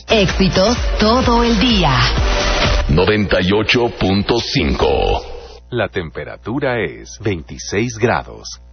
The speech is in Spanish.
Éxitos todo el día. 98.5. La temperatura es 26 grados.